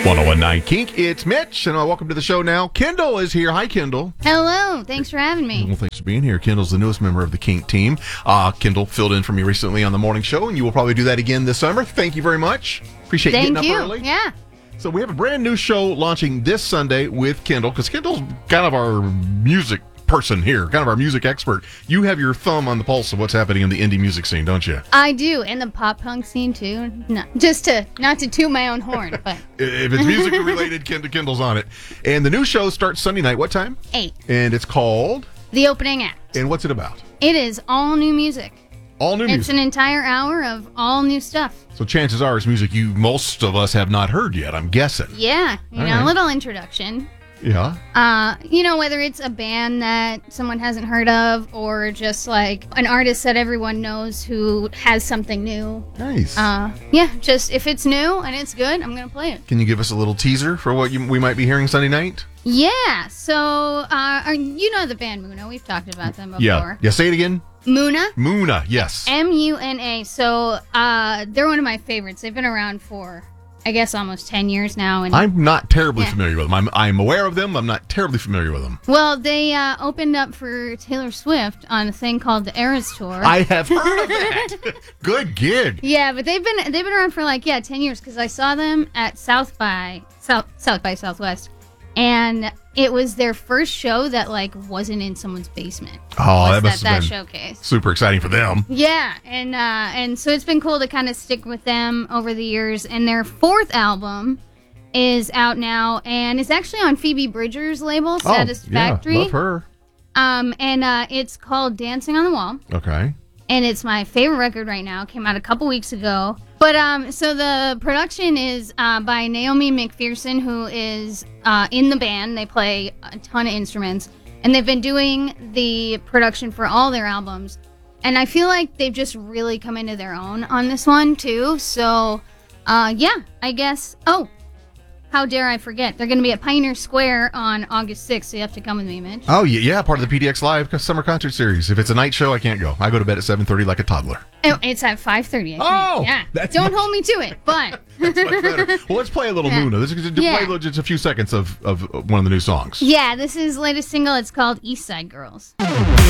1019 Kink, it's Mitch, and welcome to the show now. Kendall is here. Hi, Kendall. Hello. Thanks for having me. Well, thanks for being here. Kendall's the newest member of the Kink team. Kendall filled in for me recently on the morning show, and you will probably do that again this summer. Thank you very much. Appreciate you getting up early. Yeah. So we have a brand new show launching this Sunday with Kendall, because Kendall's kind of our music person here, kind of our music expert. You have your thumb on the pulse of what's happening in the indie music scene, don't you? I do, and the pop punk scene too. No, not to toot my own horn, but If it's music related, Kendall's on it. And the new show starts Sunday night. What time? 8. And it's called? The opening act. And what's it about? It is all new music. All new music. It's an entire hour of all new stuff. So chances are it's music most of us have not heard yet, I'm guessing. Yeah, All right. a little introduction. Yeah. Whether it's a band that someone hasn't heard of or just like an artist that everyone knows who has something new. Nice. Just if it's new and it's good, I'm going to play it. Can you give us a little teaser for what we might be hearing Sunday night? Yeah, so you know the band Muna. We've talked about them before. Yeah, say it again. Muna. Muna, yes. Muna. So they're one of my favorites. They've been around for, I guess, almost 10 years now. And I'm not terribly familiar with them. I'm aware of them. I'm not terribly familiar with them. Well, they opened up for Taylor Swift on a thing called the Eras Tour. I have heard of that. Good gig. Yeah, but they've been around for 10 years because I saw them at South by Southwest, and it was their first show that wasn't in someone's basement. Oh, that must that have been showcase. Super exciting for them. Yeah, and so it's been cool to kind of stick with them over the years. And their 4th album is out now, and it's actually on Phoebe Bridgers' label, Satisfactory. Yeah, love her. It's called Dancing on the Wall. Okay. And it's my favorite record right now. It came out a couple weeks ago. But so the production is by Naomi McPherson, who is in the band. They play a ton of instruments. And they've been doing the production for all their albums. And I feel like they've just really come into their own on this one, too. So, I guess. Oh, how dare I forget. They're going to be at Pioneer Square on August 6th, so you have to come with me, Mitch. Oh, yeah, part of the PDX Live summer concert series. If it's a night show, I can't go. I go to bed at 7:30 like a toddler. Oh, it's at 5:30, I think. Oh! Yeah. Don't hold me to it, but... That's much better. Well, let's play a little Muna. Play just a few seconds of one of the new songs. Yeah, this is latest single. It's called East Side Girls.